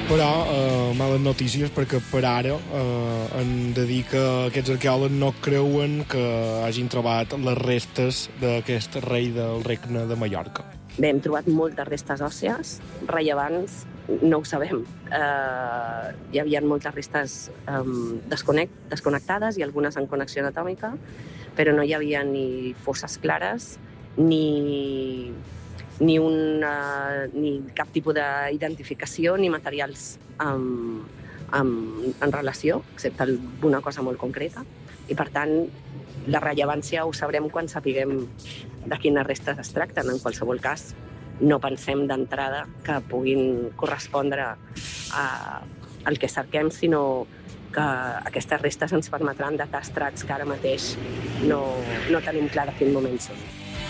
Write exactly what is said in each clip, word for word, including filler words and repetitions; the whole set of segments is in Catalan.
Però eh, males notícies perquè per ara eh, hem de dir que aquests arqueòlegs no creuen que hagin trobat les restes d'aquest rei del regne de Mallorca. Bé, hem trobat moltes restes òssies, rellevants, no ho sabem. Uh, hi havia moltes restes um, desconnect, desconnectades i algunes en connexió anatòmica, però no hi havia ni fosses clares ni, ni, una, ni cap tipus d'identificació ni materials um, um, en relació, excepte alguna cosa molt concreta. I, per tant, la rellevància ho sabrem quan sapiguem de quines restes es tracten. En qualsevol cas, no pensem d'entrada que puguin correspondre a, al que cerquem, sinó que aquestes restes ens permetran datar estrats que ara mateix no, no tenim clar de quin moment són.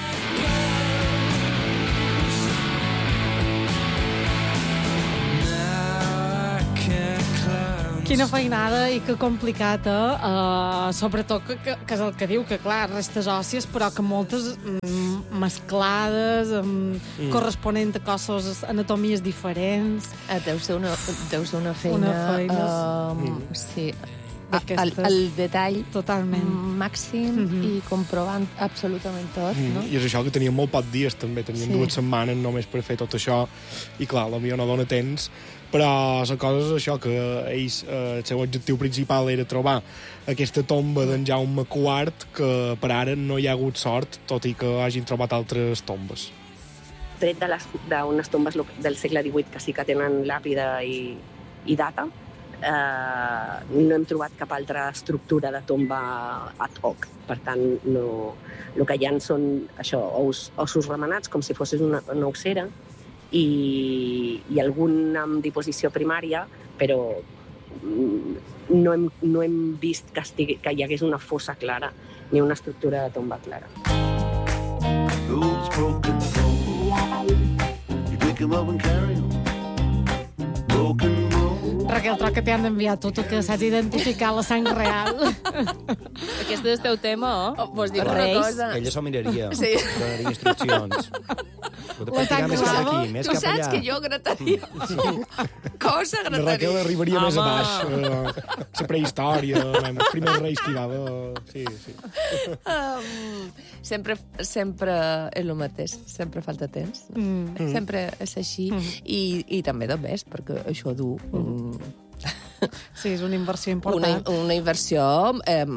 Quina feinada i que complicat, eh? Uh, sobretot que, que, que és el que diu, que clar, restes òssies, però que moltes mm, mesclades, mm, mm. corresponent a cossos, anatomies diferents. Eh, deu ser una, deu ser una feina... Una feina. Uh, mm. Sí. El, el detall totalment màxim mm-hmm. i comprovant absolutament tot. Mm. No? I és això que tenien molt pocs dies, també. Tenien sí. dues setmanes només per fer tot això. I clar, potser no dona temps, però la cosa és això, que ells, eh, el seu objectiu principal era trobar aquesta tomba d'en Jaume quart, que per ara no hi ha hagut sort, tot i que hagin trobat altres tombes. Tret d'unes tombes del segle divuit que sí que tenen làpida i, i data, eh, no hem trobat cap altra estructura de tomba ad hoc. Per tant, no, el que hi ha són això, os, ossos remenats, com si fossis una, una ossera, i, i algun amb diposició primària, però no hem, no hem vist que, estigui, que hi hagués una fossa clara ni una estructura de tomba clara. Raquel, troc que t'han d'enviar tot el que saps identificar la sang real. Aquest és el teu tema, oh? Vos dic una cosa. Ella s'ho miraria. Sí. Donaria instruccions. La sang real. Tu saps que jo grataria. Cosa grataria. La Raquel arribaria Home. més a baix. Uh, la prehistòria, els primers reis que hi va haver. Sí, sí. Um, sempre, sempre és el mateix. Sempre falta temps. Mm. Sempre és així. Mm. I, I també de més, perquè això du... Mm. Sí, és una inversió important. Una, una inversió eh,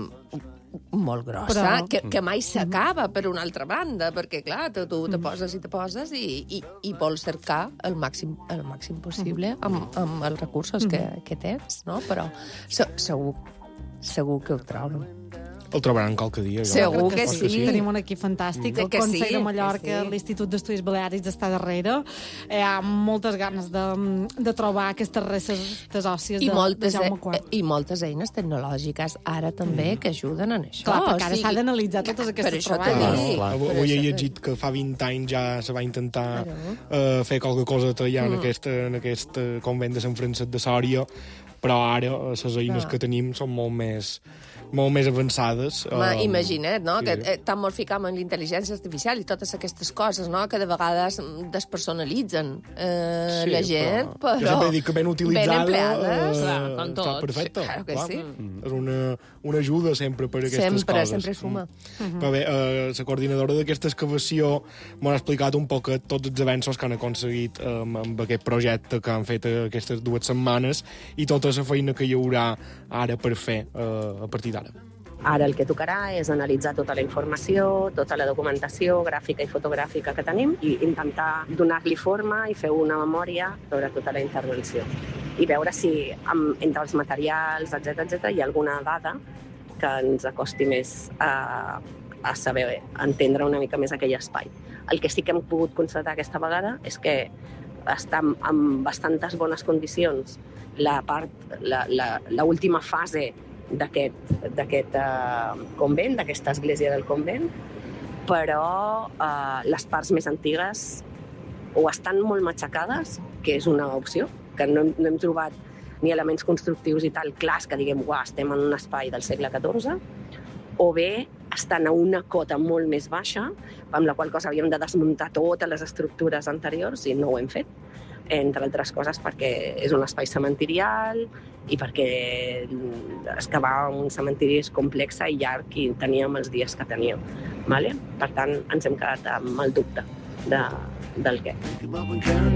molt grossa, Però... que, que mai s'acaba, per una altra banda, perquè, clar, tu, tu te poses i te poses i, i, i vols cercar el màxim, el màxim possible amb, amb els recursos que, que tens, no? Però segur, segur que ho troben. El trobaran qualque dia. Segur que, que sí. sí. Tenim un equip fantàstic. Mm. El que Consell sí, de Mallorca, sí. l'Institut d'Estudis Baleàrics està darrere. Hi ha moltes ganes de, de trobar aquestes restes òssies I de, moltes, de Jaume quart. I moltes eines tecnològiques ara també mm. que ajuden en això. Clar, perquè ara o sigui, s'ha d'analitzar totes aquestes troballes. Clar, clar. Avui he llegit que fa vint anys ja se va intentar uh, fer qualque cosa allà mm. en, aquest, en aquest convent de Sant Francesc de Sòria, però ara les eines que tenim són molt més... molt més avançades. Ma, um, imagina't, no? Sí. Que tan molt ficam en l'intel·ligència artificial i totes aquestes coses, no? Que de vegades despersonalitzen eh, sí, la gent, però... però... Jo sempre dic que ben utilitzada... Ben empleades. Eh, clar, com tot. Està perfecte. Sí, claro que clar. sí. Mm. És una, una ajuda sempre per aquestes sempre, coses. Sempre, sempre suma. Mm. Però bé, eh, la coordinadora d'aquesta excavació m'ha explicat un poc tots els avenços que han aconseguit eh, amb aquest projecte que han fet aquestes dues setmanes i tota la feina que hi haurà ara per fer eh, a partir d'ara. Ara el que tocarà és analitzar tota la informació, tota la documentació gràfica i fotogràfica que tenim i intentar donar-li forma i fer una memòria sobre tota la intervenció. I veure si amb, entre els materials, etcètera, etcètera, hi ha alguna dada que ens acosti més a, a saber entendre una mica més aquell espai. El que sí que hem pogut constatar aquesta vegada és que està en bastantes bones condicions la part, la, la, la última fase d'aquest uh, convent, d'aquesta església del convent, però uh, les parts més antigues o estan molt matxacades, que és una opció, que no, no hem trobat ni elements constructius i tal clars que diguem, uah, estem en un espai del segle catorze, o bé estan a una cota molt més baixa, amb la qual cosa havíem de desmuntar totes les estructures anteriors i no ho hem fet. entre altres coses perquè és un espai cementirial i perquè excavar un cementiri és complex i llarg i teníem els dies que teníem. Vale? Per tant, ens hem quedat amb el dubte de, del què.